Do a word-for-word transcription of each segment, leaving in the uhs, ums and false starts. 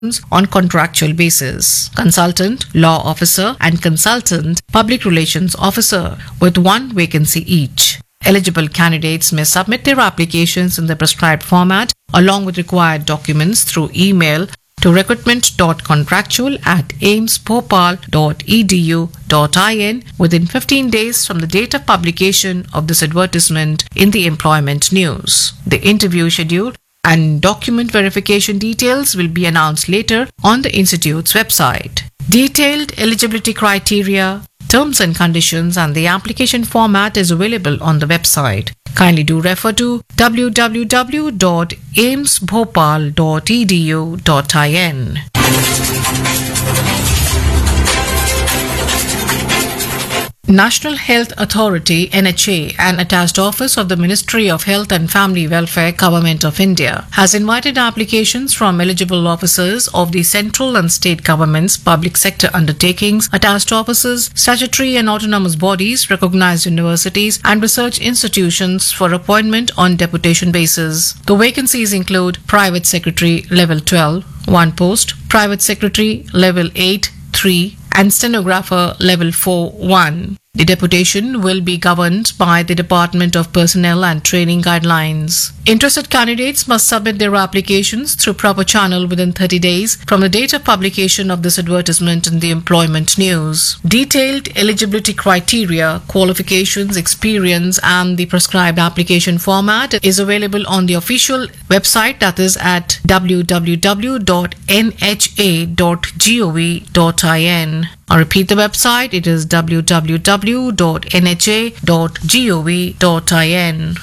on contractual basis. Consultant, law officer and consultant, public relations officer with one vacancy each. Eligible candidates may submit their applications in the prescribed format along with required documents through email to recruitment dot contractual at aims bhopal dot e d u dot in within fifteen days from the date of publication of this advertisement in the employment news. The interview schedule and document verification details will be announced later on the Institute's website. Detailed eligibility criteria, terms and conditions and the application format is available on the website. Kindly do refer to w w w dot aims bhopal dot e d u dot in. National Health Authority N H A, an attached office of the Ministry of Health and Family Welfare, Government of India, has invited applications from eligible officers of the central and state governments, public sector undertakings, attached offices, statutory and autonomous bodies, recognized universities and research institutions for appointment on deputation basis. The vacancies include Private Secretary Level twelve, one post, Private Secretary Level eight, three, and Stenographer Level four, one. The deputation will be governed by the Department of Personnel and Training Guidelines. Interested candidates must submit their applications through proper channel within thirty days from the date of publication of this advertisement in the employment news. Detailed eligibility criteria, qualifications, experience and the prescribed application format is available on the official website, that is at w w w dot n h a dot gov dot in. I'll repeat the website, it is w w w dot n h a dot gov dot in.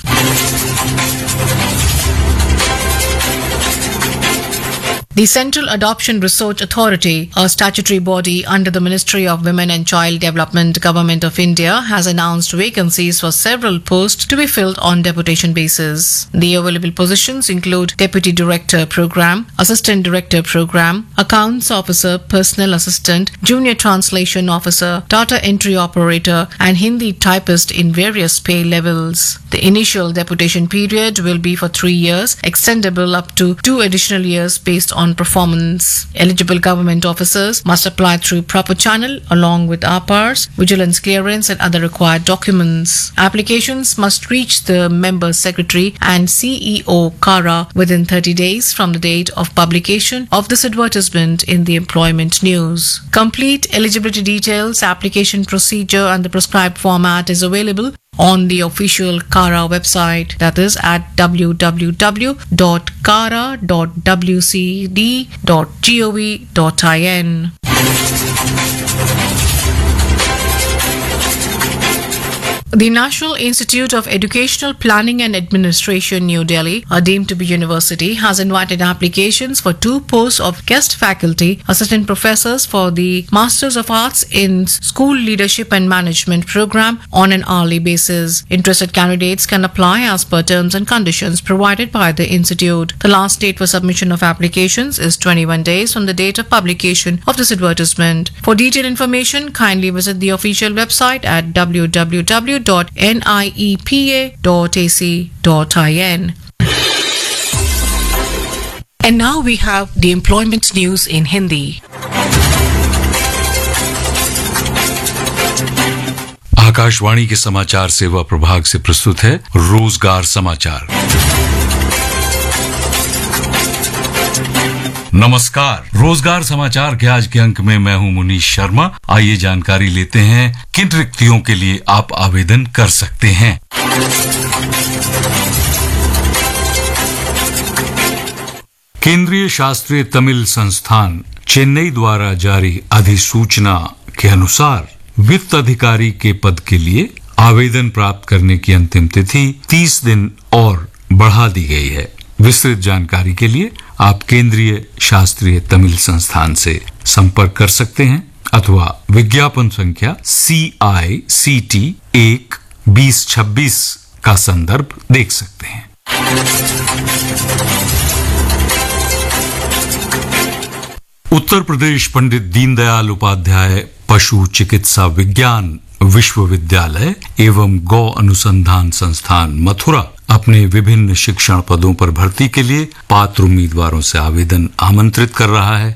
The Central Adoption Research Authority, a statutory body under the Ministry of Women and Child Development, Government of India, has announced vacancies for several posts to be filled on deputation basis. The available positions include Deputy Director Program, Assistant Director Program, Accounts Officer, Personal Assistant, Junior Translation Officer, Data Entry Operator, and Hindi Typist in various pay levels. The initial deputation period will be for three years, extendable up to two additional years based on performance. Eligible government officers must apply through proper channel along with R P Rs, vigilance clearance and other required documents. Applications must reach the member secretary and C E O CARA within thirty days from the date of publication of this advertisement in the employment news. Complete eligibility details, application procedure and the prescribed format is available on the official CARA website, that is at w w w dot cara dot w c d dot gov dot in. The National Institute of Educational Planning and Administration, New Delhi, a deemed to be university, has invited applications for two posts of guest faculty, assistant professors for the Masters of Arts in School Leadership and Management program on an hourly basis. Interested candidates can apply as per terms and conditions provided by the institute. The last date for submission of applications is twenty-one days from the date of publication of this advertisement. For detailed information, kindly visit the official website at w w w dot n i e p a dot a c dot in. And now we have the employment news in Hindi. Akashvani के समाचार सेवा प्रभाग से प्रस्तुत है रोजगार समाचार। नमस्कार, रोजगार समाचार के आज के अंक में मैं हूं मुनीश शर्मा। आइए जानकारी लेते हैं किन रिक्तियों के लिए आप आवेदन कर सकते हैं। केंद्रीय शास्त्रीय तमिल संस्थान चेन्नई द्वारा जारी अधिसूचना के अनुसार वित्त अधिकारी के पद के लिए आवेदन प्राप्त करने की अंतिम तिथि तीस दिन और बढ़ा दी गई है। विस्तृत जानकारी के लिए आप केंद्रीय शास्त्रीय तमिल संस्थान से संपर्क कर सकते हैं अथवा विज्ञापन संख्या सी आई सी टी एक बीस छब्बीस का संदर्भ देख सकते हैं। उत्तर प्रदेश पंडित दीनदयाल उपाध्याय पशु चिकित्सा विज्ञान विश्वविद्यालय एवं गौ अनुसंधान संस्थान मथुरा अपने विभिन्न शिक्षण पदों पर भर्ती के लिए पात्र उम्मीदवारों से आवेदन आमंत्रित कर रहा है।